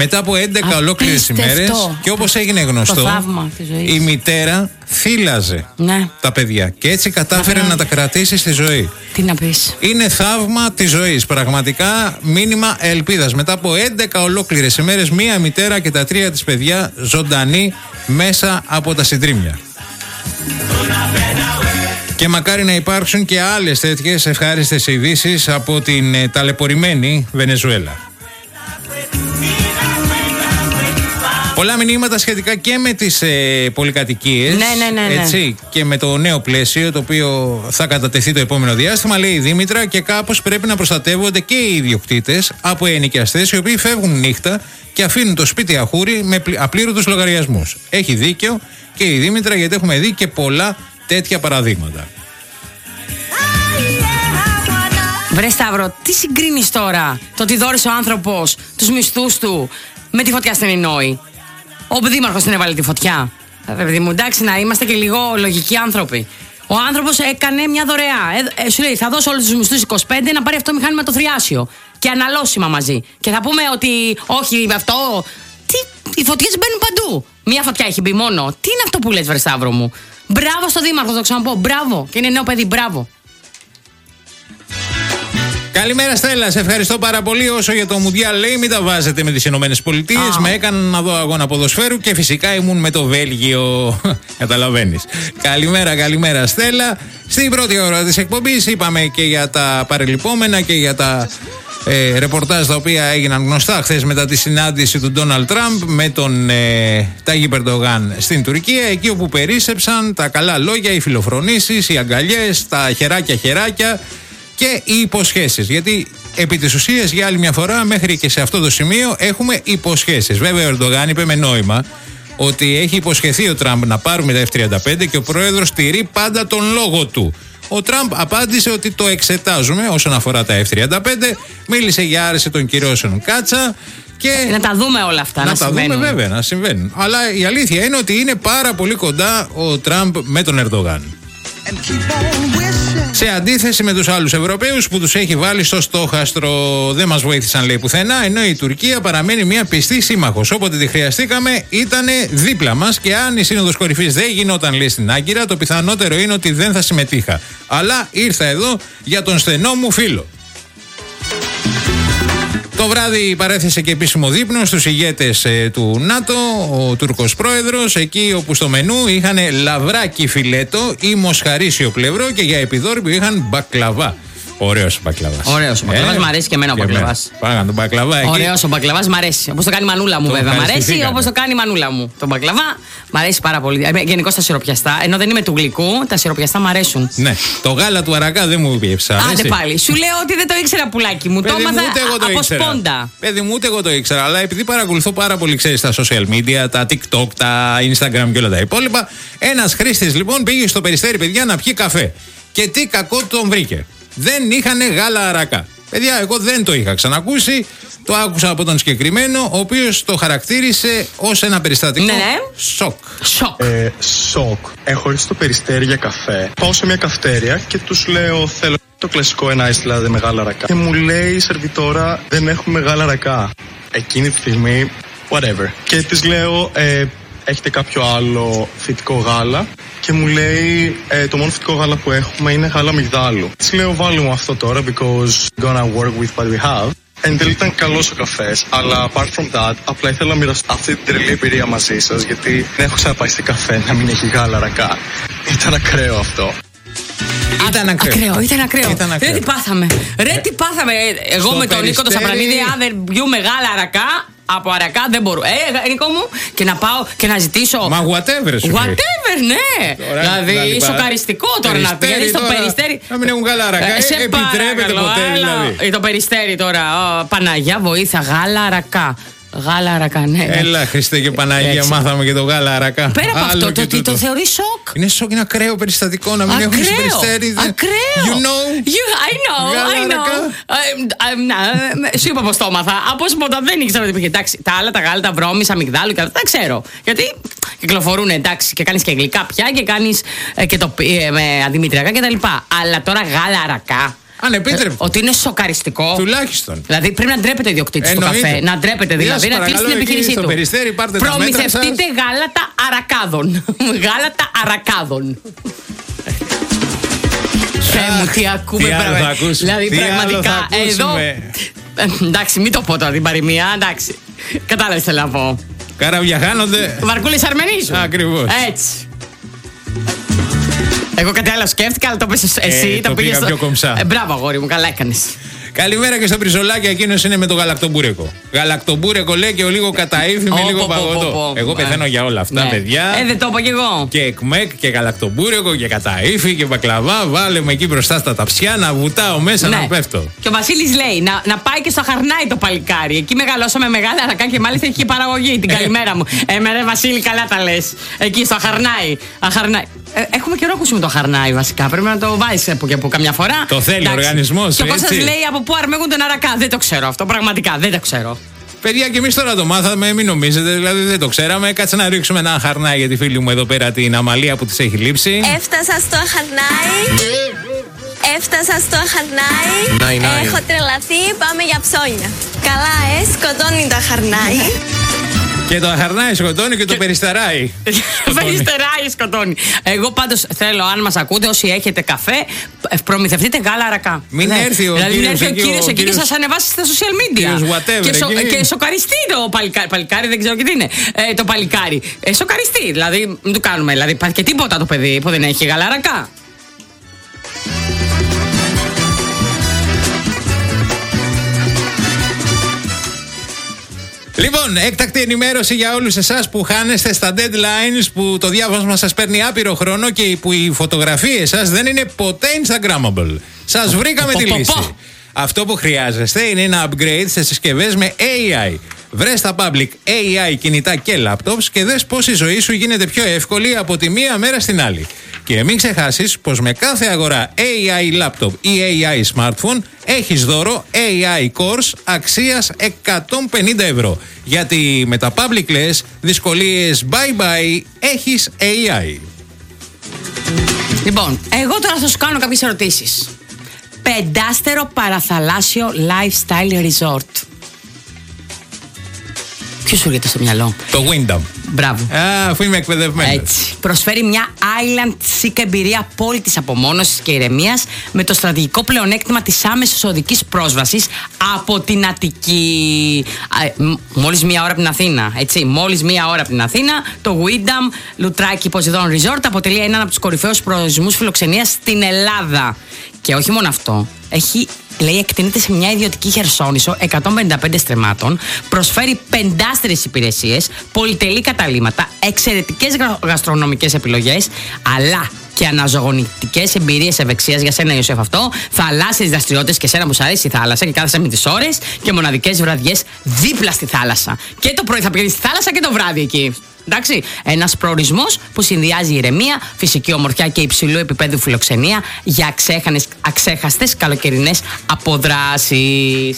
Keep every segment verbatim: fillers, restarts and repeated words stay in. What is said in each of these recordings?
Μετά από έντεκα ολόκληρες ημέρες, και όπως έγινε γνωστό, η μητέρα θύλαζε ναι. τα παιδιά και έτσι κατάφερε να τα κρατήσει στη ζωή. Τι να πεις. Είναι θαύμα της ζωής. Πραγματικά μήνυμα ελπίδας. Μετά από έντεκα ολόκληρες ημέρες, μία μητέρα και τα τρία της παιδιά ζωντανή μέσα από τα συντρίμμια. Και μακάρι να υπάρξουν και άλλες τέτοιες ευχάριστες ειδήσεις από την ε, ταλαιπωρημένη Βενεζουέλα. Πολλά μηνύματα σχετικά και με τις ε, πολυκατοικίες, ναι, ναι, ναι, ναι. έτσι, και με το νέο πλαίσιο το οποίο θα κατατεθεί το επόμενο διάστημα. Λέει η Δήμητρα, και κάπως πρέπει να προστατεύονται και οι ιδιοκτήτες από ενοικιαστές οι οποίοι φεύγουν νύχτα και αφήνουν το σπίτι αχούρι με απλήρωτους λογαριασμούς. Έχει δίκιο και η Δήμητρα, γιατί έχουμε δει και πολλά τέτοια παραδείγματα. Βρε Σταύρο, τι συγκρίνεις τώρα? Το ότι δώρισε ο άνθρωπος τους μισθούς του με τη φωτιά στην Ινόη. Ο δήμαρχος την έβαλε τη φωτιά. Παιδί μου, εντάξει, να είμαστε και λίγο λογικοί άνθρωποι. Ο άνθρωπος έκανε μια δωρεά. Ε, ε, σου λέει, θα δώσω όλους τους μισθούς είκοσι πέντε να πάρει αυτό μηχάνημα το θριάσιο. Και αναλώσιμα μαζί. Και θα πούμε ότι όχι με αυτό. Τι, οι φωτιές μπαίνουν παντού. Μια φωτιά έχει μπει μόνο. Τι είναι αυτό που λες, βρε Σταύρο μου? Μπράβο στο δήμαρχο, το ξαναπώ. Μπράβο. Και είναι νέο παιδί, μπράβο. Καλημέρα Στέλλα, σε ευχαριστώ πάρα πολύ. Όσο για το Μουντιάλ, λέει, μην τα βάζετε με τις Ηνωμένες Πολιτείες. Oh. Με έκαναν να δω αγώνα ποδοσφαίρου και φυσικά ήμουν με το Βέλγιο. Καταλαβαίνεις. Καλημέρα, καλημέρα Στέλλα. Στην πρώτη ώρα της εκπομπής είπαμε και για τα παρελειπόμενα και για τα ε, ρεπορτάζ τα οποία έγιναν γνωστά χθες μετά τη συνάντηση του Ντόναλντ Τραμπ με τον ε, Ταγίπ Ερντογάν στην Τουρκία. Εκεί όπου περίσσεψαν τα καλά λόγια, οι φιλοφρονήσεις, οι αγκαλιές, τα χεράκια χεράκια και οι υποσχέσεις. Γιατί επί της ουσίας, για άλλη μια φορά, μέχρι και σε αυτό το σημείο έχουμε υποσχέσεις. Βέβαια, ο Ερντογάν είπε με νόημα ότι έχει υποσχεθεί ο Τραμπ να πάρουμε τα εφ τριάντα πέντε και ο πρόεδρος τηρεί πάντα τον λόγο του. Ο Τραμπ απάντησε ότι το εξετάζουμε όσον αφορά τα εφ τριάντα πέντε, μίλησε για άρεση των κυρώσεων κάτσα. Και να τα δούμε όλα αυτά να, να τα συμβαίνουν. δούμε, βέβαια, να συμβαίνουν. Αλλά η αλήθεια είναι ότι είναι πάρα πολύ κοντά ο Τραμπ με τον Ερντογάν. Σε αντίθεση με τους άλλους Ευρωπαίους που τους έχει βάλει στο στόχαστρο. Δεν μας βοήθησαν, λέει, πουθενά, ενώ η Τουρκία παραμένει μια πιστή σύμμαχος. Όποτε τη χρειαστήκαμε ήταν δίπλα μας και αν η Σύνοδος Κορυφής δεν γινόταν, λέει, στην Άγκυρα, το πιθανότερο είναι ότι δεν θα συμμετείχα. Αλλά ήρθα εδώ για τον στενό μου φίλο. Το βράδυ παρέθεσε και επίσημο δείπνο στους ηγέτες ε, του ΝΑΤΟ, ο Τούρκος πρόεδρος, εκεί όπου στο μενού είχαν λαβράκι φιλέτο ή μοσχαρίσιο πλευρό και για επιδόρυπο είχαν μπακλαβά. Ωραίος ο μπακλαβάς. Ωραίος ο μπακλαβάς, ε, μ' αρέσει και εμένα ο μπακλαβάς. Πάγαν τον μπακλαβά εκεί. Ωραίος ο μπακλαβάς, μ' αρέσει. Όπως το κάνει η μανούλα μου, το βέβαια. Μ' αρέσει όπως το κάνει η μανούλα μου. Το μπακλαβά μ' αρέσει πάρα πολύ. Γενικώς τα σιροπιαστά, ενώ δεν είμαι του γλυκού, τα σιροπιαστά μ' αρέσουν. Ναι, το γάλα του αρακά δεν μου πιέψα. Άντε πάλι. Σου λέω ότι δεν το ήξερα, πουλάκι μου. Το έμαθα από σπόντα. Παιδί μου, ούτε εγώ το ήξερα, αλλά επειδή παρακολουθώ πάρα πολύ, ξέρεις, τα social media, τα TikTok, τα Instagram και όλα τα υπόλοιπα, ένας χρήστης λοιπόν πήγε στο Περιστέρι, παιδιά, να πιει καφέ. Και τι κακό τον βρήκε. Δεν είχανε γάλα αρακά. Παιδιά, εγώ δεν το είχα ξανακούσει. Το άκουσα από τον συγκεκριμένο, ο οποίος το χαρακτήρισε ως ένα περιστατικό. Ναι. Σοκ. Σοκ. Ε, σοκ. Έχω έρθει στο Περιστέρι για καφέ. Πάω σε μια καυτέρια και τους λέω, θέλω το κλασικό ένα ice δηλαδή με γάλα αρακά. Και μου λέει η σερβιτόρα, δεν έχουμε γάλα αρακά. Εκείνη τη στιγμή, whatever. Και της λέω, ε, έχετε κάποιο άλλο φυτικό γάλα? Και μου λέει, ε, το μόνο φυτικό γάλα που έχουμε είναι γάλα μυγδάλου. Της λέω, βάλε μου αυτό τώρα, because gonna work with what we have. Εν τέλει ήταν καλός ο καφές, αλλά apart from that, απλά ήθελα να μοιραστώ αυτή την τρελή εμπειρία μαζί σας, γιατί δεν έχω ξαναπάει σε καφέ να μην έχει γάλα αρακά. Ήταν ακραίο αυτό. Ήταν ακραίο. ακραίο, ήταν ακραίο. Ήταν ακραίο. Ρε τι πάθαμε. Ρε τι πάθαμε. Εγώ στο με τον Νίκο το Σαπρανίδη, αν δεν πιούμε γάλα αρακά, από αρακά δεν μπορώ. Ε, Νίκο μου, και να πάω και να ζητήσω. Μα whatever σου. Whatever, ναι. Τώρα, δηλαδή, δηλαδή σοκαριστικό τώρα να πει. Δηλαδή στο Περιστέρι. Να μην έχουν γάλα αρακά. Ε, ε, επιτρέπεται ποτέ δηλαδή. Το Περιστέρι τώρα. Ο, Παναγιά, βοήθεια, γάλα αρακά. Γάλα αρακά, ναι. Έλα, Χριστέ και Παναγία, έτσι. Μάθαμε και το γάλα αρακά. Πέρα από αυτό, το ότι το θεωρεί σοκ. Είναι σοκ, είναι ακραίο περιστατικό να μην ακραίο, έχουν στο Περιστέρι. Ακραίο. You know. You, I know, I know. Σου είπα πως το έμαθα. Από σποντα δεν ήξερα ότι υπήρχε. Εντάξει, τα άλλα, τα γάλα, τα βρώμης, αμυγδάλου και αυτά τα ξέρω. Γιατί κυκλοφορούν, εντάξει, και κάνεις και γλυκά πια και κάνεις και το με αντιμητριακά κτλ. Αλλά τώρα γάλα αρακά. Ανεπίτρεπτο. Ε, ότι είναι σοκαριστικό. Τουλάχιστον. Δηλαδή πρέπει να ντρέπεται ο ιδιοκτήτης του καφέ. Να ντρέπεται δηλαδή, να κλείσει την επιχείρησή του. Περιστέρι, πάρτε προμηθευτείτε γάλατα αρακάδων. Γάλατα αρακάδων. Θεέ μου, τι ακούμε πράγμα. Δηλαδή τι πραγματικά εδώ. Εντάξει, μην το πω τώρα την παροιμία, εντάξει. Κατάλαβες θέλω να πω. Καραβιαχάνονται. Βαρκούλες Αρμενίζου. Ακριβώς. Έτσι. Εγώ κάτι άλλο σκέφτηκα, αλλά το πες εσύ. Ε, το, το πήγα στο... πιο κομψά. Ε, μπράβο, αγόρι μου, καλά έκανες. Καλημέρα και στο Μπριζολάκι, εκείνο είναι με το γαλακτομπούρεκο. Γαλακτομπούρεκο λέει και λίγο καταήφι με λίγο παγωτό. Εγώ πεθαίνω για όλα αυτά, παιδιά. Ε, δεν το είπα κι εγώ. Και εκμεκ και γαλακτομπούρεκο και καταήφι και μπακλαβά. Βάλε με εκεί μπροστά στα ταψιά να βουτάω μέσα να πέφτω. Και ο Βασίλης λέει να, να πάει και στο Χαρνάι το παλικάρι. Εκεί μεγαλώσαμε μεγάλα αρακά και μάλιστα έχει και παραγωγή. Την καλημέρα μου. Ε, με ρε Βασίλη, καλά τα λες. Εκεί στο Χαρνάι. Αχαρνάι. Ε, έχουμε καιρό ακούσουμε το Χαρνάι βασικά. Πρέπει να το βάλεις από και από καμιά φορά. Το θέλει ο οργανισμός. Και ο Κώστας λέει από πού αρμέγουν τον αρακά. Δεν το ξέρω αυτό. Πραγματικά δεν το ξέρω. Παιδιά, και εμείς τώρα το μάθαμε, μην νομίζετε, δηλαδή δεν το ξέραμε. Κάτσε να ρίξουμε ένα Χαρνάι για τη φίλη μου εδώ πέρα, την Αμαλία που της έχει λείψει. Έφτασα στο Χαρνάι. Έφτασα στο Χαρνάι. Έχω τρελαθεί, πάμε για ψώνια. Καλά, ε, σκοτώνει το Χαρνάι. Και το αχαρνάει σκοτώνει και το περιστεράει. Περιστεράει σκοτώνει. Εγώ πάντως θέλω, αν μας ακούτε, όσοι έχετε καφέ, προμηθευτείτε γάλα αρακά. Μην έρθει ο δηλαδή, κύριος εκεί, κύριος εκεί και σας ανεβάσει στα social media. Whatever, και, σο, και σοκαριστεί το παλικάρι. Παλικάρι δεν ξέρω και τι είναι. Ε, το παλικάρι. Ε, σοκαριστεί. Δηλαδή, μην του κάνουμε. Δηλαδή, υπάρχει και τίποτα το παιδί που δεν έχει γάλα αρακά. Λοιπόν, έκτακτη ενημέρωση για όλους εσάς που χάνεστε στα deadlines, που το διάβασμα σας παίρνει άπειρο χρόνο και που οι φωτογραφίες σας δεν είναι ποτέ Instagrammable. Σας βρήκαμε τη λύση. Αυτό που χρειάζεστε είναι ένα upgrade σε συσκευές με έι άι. Βρες στα public έι άι κινητά και laptops και δες πως η ζωή σου γίνεται πιο εύκολη από τη μία μέρα στην άλλη. Και μην ξεχάσεις πως με κάθε αγορά έι άι laptop ή έι άι smartphone έχεις δώρο έι άι course αξίας εκατόν πενήντα ευρώ. Γιατί με τα public λες δυσκολίες bye bye, έχεις έι άι. Λοιπόν, εγώ τώρα θα σου κάνω κάποιες ερωτήσεις. Πεντάστερο παραθαλάσσιο lifestyle resort. Ποιο σου έρχεται στο μυαλό? Το Wyndham. Μπράβο. Α, αφού είμαι εκπαιδευμένος. Έτσι. Προσφέρει μια island chic εμπειρία απόλυτης απομόνωσης και ηρεμίας με το στρατηγικό πλεονέκτημα της άμεσης οδικής πρόσβασης από την Αττική. Μόλις μία ώρα από την Αθήνα. Έτσι. Μόλις μία ώρα από την Αθήνα, το Wyndham Λουτράκι Poseidon Resort αποτελεί έναν από τους κορυφαίους προορισμούς φιλοξενίας στην Ελλάδα. Και όχι μόνο αυτό. Έχει, λέει, εκτείνεται σε μια ιδιωτική χερσόνησο εκατόν πενήντα πέντε στρεμμάτων, προσφέρει πεντάστερες υπηρεσίες, πολυτελή καταλύματα, εξαιρετικές γαστρονομικές επιλογές, αλλά και αναζωογονητικές εμπειρίες ευεξίας για σένα, Ιωσέφ, αυτό, θαλάσσιες δραστηριότητες και σένα που σου αρέσει η θάλασσα και κάθεσαι με τις ώρες και μοναδικές βραδιές δίπλα στη θάλασσα. Και το πρωί θα πηγαίνεις στη θάλασσα και το βράδυ εκεί. Εντάξει, ένας προορισμός που συνδυάζει ηρεμία, φυσική ομορφιά και υψηλού επίπεδου φιλοξενία για αξέχανες, αξέχαστες καλοκαιρινές αποδράσεις.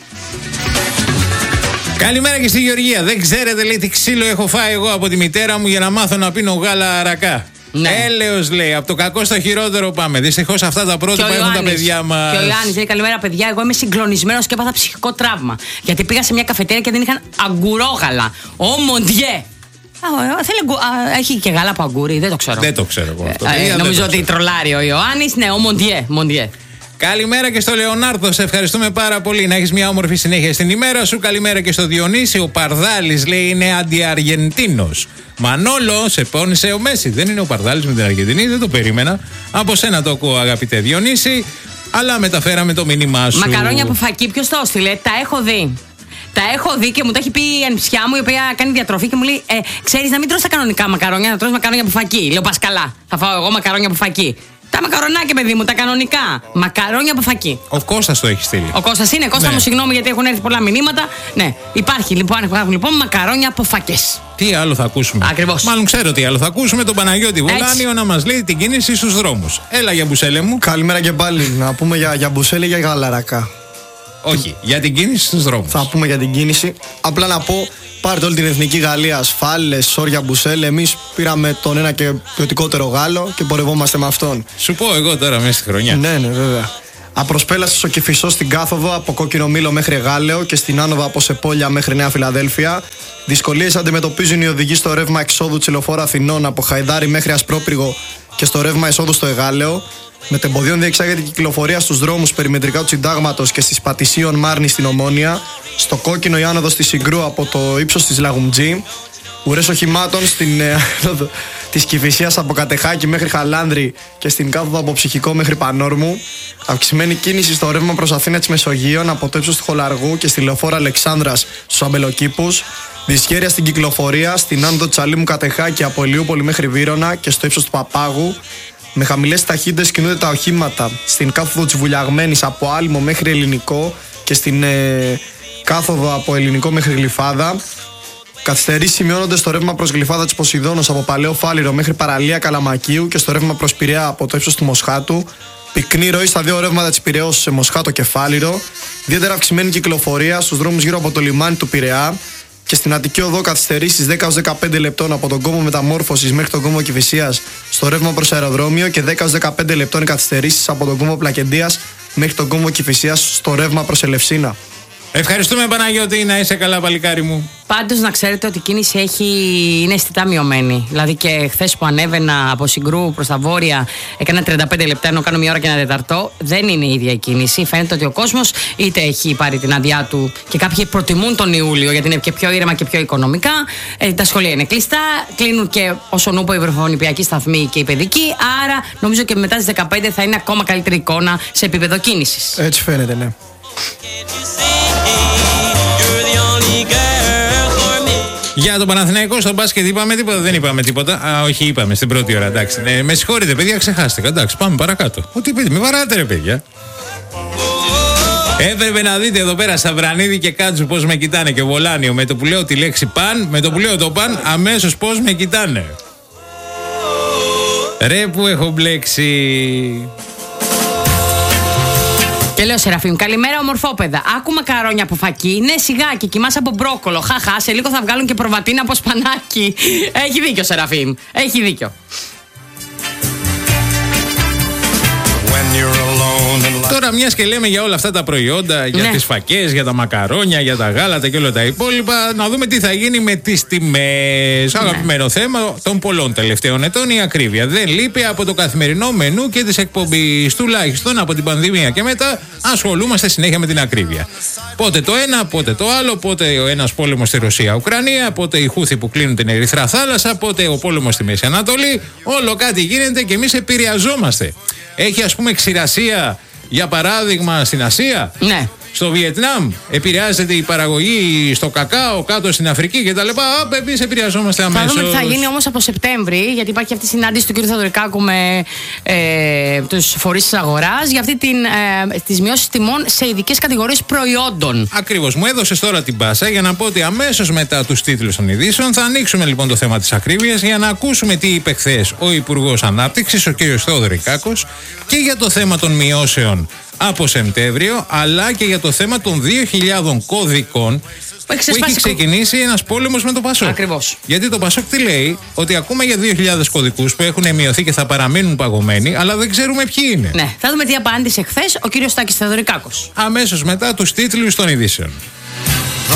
Καλημέρα και στη Γεωργία. Δεν ξέρετε, λέει, τι ξύλο έχω φάει εγώ από τη μητέρα μου για να μάθω να πίνω γάλα αρακά. Ναι. Έλεος, λέει, από το κακό στο χειρότερο πάμε. Δυστυχώς αυτά τα πρότυπα έχουν τα παιδιά μας. Και ο Ιωάννης λέει: καλημέρα, παιδιά. Εγώ είμαι συγκλονισμένος και έπαθα ψυχικό τραύμα. Γιατί πήγα σε μια καφετέρια και δεν είχαν αγκουρόγαλα. Ω μοντιέ! Α, θέλει, α, έχει και γάλα από αγκούρι, δεν το ξέρω. Δεν το ξέρω εγώ αυτό. Ε, ε, νομίζω ότι τρολάρει ο Ιωάννης. Ναι, ο Μοντιέ, Μοντιέ. Καλημέρα και στο Λεωνάρδο, σε ευχαριστούμε πάρα πολύ. Να έχεις μια όμορφη συνέχεια στην ημέρα σου. Καλημέρα και στο Διονύση. Ο Παρδάλης, λέει, είναι αντιαργεντίνος. Μανόλο, σε πόνισε ο Μέση. Δεν είναι ο Παρδάλης με την Αργεντινή, δεν το περίμενα. Από σένα το ακούω, αγαπητέ Διονύση. Αλλά μεταφέραμε το μήνυμά σου. Μακαρόνια από φακί, ποιος το έστειλε? Τα έχω δει. Τα έχω δει και μου το έχει πει η ανιψιά μου, η οποία κάνει διατροφή και μου λέει: ε, ξέρεις να μην τρως τα κανονικά μακαρόνια, να τρως μακαρόνια από φακί. Λέω: πας καλά, θα φάω εγώ μακαρόνια από φακί. Τα μακαρονάκια, παιδί μου, τα κανονικά. Μακαρόνια από φακί. Ο Κώστας το έχει στείλει. Ο Κώστας είναι. Κώστα, ναι, μου, συγγνώμη γιατί έχουν έρθει πολλά μηνύματα. Ναι, υπάρχει λοιπόν, υπάρχουν, λοιπόν μακαρόνια από φακές. Τι άλλο θα ακούσουμε? Ακριβώς. Μάλλον ξέρω τι άλλο θα ακούσουμε. Τον Παναγιώτη Βολάνιο να μας λέει την κίνηση στους δρόμους. Έλα, για μπουσέλε μου. Καλημέρα και πάλι. Να πούμε για, για μπουσέλε ή για γαλαρακά? Όχι, για την κίνηση στους δρόμους. Θα πούμε για την κίνηση. Απλά να πω, πάρτε όλη την εθνική Γαλλία, ασφάλες, σόρια, μπουσέλε. Εμείς πήραμε τον ένα και ποιοτικότερο Γάλλο και πορευόμαστε με αυτόν. Σου πω εγώ τώρα μέσα στη χρονιά. Ναι, ναι, βέβαια. Απροσπέλαση στο Κηφισό στην κάθοδο από Κόκκινο Μήλο μέχρι Γάλεο και στην άνοδο από Σεπόλια μέχρι Νέα Φιλαδέλφια. Δυσκολίες αντιμετωπίζουν οι οδηγοί στο ρεύμα εξόδου της Λεωφόρου Αθηνών από Χαϊδάρι μέχρι Ασπρόπυργο και στο ρεύμα εισόδου στο Εγάλεο. Μετεμποδίων διεξάγεται η κυκλοφορία στους δρόμους περιμετρικά του Συντάγματος και στις Πατησίων Μάρνη στην Ομόνια. Στο Κόκκινο η άνοδος της Συγκρού από το ύψος της Λαγουμτζή. Ουρές οχημάτων στην άνοδο της Κηφισίας από Κατεχάκη μέχρι Χαλάνδρη και στην κάθοδο από Ψυχικό μέχρι Πανόρμου. Αυξημένη κίνηση στο ρεύμα προς Αθήνα της Μεσογείων από το ύψος του Χολαργού και στη Λεωφόρο Αλεξάνδρας στους Αμπελοκήπους. Δυσχέρεια στην κυκλοφορία στην άνοδο της Αλήμου Κατεχάκη από Ηλιούπολη μέχρι Βύρωνα και στο ύψος του Παπάγου. Με χαμηλές ταχύτητες κινούνται τα οχήματα στην κάθοδο της Βουλιαγμένης από Άλυμο μέχρι Ελληνικό και στην ε, κάθοδο από Ελληνικό μέχρι Γλυφάδα. Καθυστερήσεις σημειώνονται στο ρεύμα προς Γλυφάδα της Ποσειδώνος από Παλαιό Φάληρο μέχρι Παραλία Καλαμακίου και στο ρεύμα προς Πειραιά από το ύψος του Μοσχάτου. Πυκνή ροή στα δύο ρεύματα της Πειραιώς σε Μοσχάτο και Φάληρο. Ιδιαίτερα αυξημένη κυκλοφορία στους δρόμους γύρω από το λιμάνι του Πειραιά. Και στην Αττική Οδό καθυστερήσεις δέκα έως δεκαπέντε λεπτών από τον κόμβο Μεταμόρφωσης μέχρι τον κόμβο Κηφισίας στο ρεύμα προς αεροδρόμιο και δέκα έως δεκαπέντε λεπτών καθυστερήσεις από τον κόμβο Πλακεντίας μέχρι τον κόμβο Κηφισίας στο ρεύμα προς Ελευσίνα. Ευχαριστούμε, Παναγιώτη, να είσαι καλά, παλικάρι μου. Πάντως να ξέρετε ότι η κίνηση έχει, είναι αισθητά μειωμένη. Δηλαδή και χθες που ανέβαινα από Συγκρού προς τα βόρεια, έκανα τριάντα πέντε λεπτά ενώ κάνω μία ώρα και ένα τεταρτό. Δεν είναι η ίδια η κίνηση. Φαίνεται ότι ο κόσμος είτε έχει πάρει την άδειά του και κάποιοι προτιμούν τον Ιούλιο γιατί είναι και πιο ήρεμα και πιο οικονομικά. Ε, τα σχολεία είναι κλειστά. Κλείνουν και όσον ούπο οι βρεφονιπιακοί σταθμοί και οι παιδικοί. Άρα νομίζω και μετά τις δεκαπέντε θα είναι ακόμα καλύτερη εικόνα σε επίπεδο κίνησης. Έτσι φαίνεται, ναι. Για τον Παναθηναϊκό στο μπάσκετ είπαμε τίποτα, δεν είπαμε τίποτα. Α, όχι, είπαμε στην πρώτη ώρα, εντάξει. Ναι, με συγχωρείτε, παιδιά, ξεχάστηκα. Εντάξει, πάμε παρακάτω. Ό,τι πείτε, με βαράτε, ρε παιδιά. Έπρεπε να δείτε εδώ πέρα Σταυρανίδη και Κάτσου πώς με κοιτάνε και Βολάνιο. Με το που λέω τη λέξη παν, με το που λέω το παν, αμέσως πώς με κοιτάνε. Ρε που έχω μπλέξει. Και λέω Σεραφείμ, καλημέρα ομορφόπεδα. Άκουμε καρόνια από φακί. Ναι, σιγά και κοιμάσαι από μπρόκολο. Χαχά, σε λίγο θα βγάλουν και προβατίνα από σπανάκι. Έχει δίκιο, Σεραφείμ. Έχει δίκιο. Τώρα, μιας και λέμε για όλα αυτά τα προϊόντα, για ναι. τις φακές, για τα μακαρόνια, για τα γάλατα και όλα τα υπόλοιπα, να δούμε τι θα γίνει με τις τιμές. Ναι. Αγαπημένο θέμα των πολλών τελευταίων ετών, η ακρίβεια. Δεν λείπει από το καθημερινό μενού και της εκπομπής. Τουλάχιστον από την πανδημία και μετά ασχολούμαστε συνέχεια με την ακρίβεια. Πότε το ένα, πότε το άλλο, πότε ο ένας πόλεμος στη Ρωσία-Ουκρανία, πότε οι Χούθοι που κλείνουν την Ερυθρά Θάλασσα, πότε ο πόλεμος στη Μέση Ανατολή. Όλο κάτι γίνεται και εμείς επηρεαζόμαστε. Έχει ας πούμε ξηρασία, για παράδειγμα, στην Ασία. Ναι. Στο Βιετνάμ επηρεάζεται η παραγωγή στο κακάο κάτω στην Αφρική κτλ. Εμείς επηρεαζόμαστε αμέσως. Θα δούμε τι θα γίνει όμως από Σεπτέμβρη, γιατί υπάρχει αυτή η συνάντηση του κ. Θεοδωρικάκου με ε, τους φορείς της αγοράς για αυτή την, ε, τις μειώσεις τιμών σε ειδικές κατηγορίες προϊόντων. Ακριβώς. Μου έδωσες τώρα την πάσα για να πω ότι αμέσως μετά τους τίτλους των ειδήσεων θα ανοίξουμε λοιπόν το θέμα της ακρίβειας για να ακούσουμε τι είπε χθες ο Υπουργός Ανάπτυξης, ο κ. Θεοδωρικάκος, και για το θέμα των μειώσεων από Σεπτέμβριο, αλλά και για το θέμα των δύο χιλιάδων κωδικών που έχει ξεκινήσει ένας πόλεμος με το Πασόκ. Ακριβώς. Γιατί το Πασόκ τι λέει, ότι ακόμα για δύο χιλιάδες κωδικούς που έχουν μειωθεί και θα παραμείνουν παγωμένοι, αλλά δεν ξέρουμε ποιοι είναι. Ναι, θα δούμε τι απάντησε χθες ο κύριος Τάκης Θεοδωρικάκος. Αμέσως μετά τους τίτλους των ειδήσεων.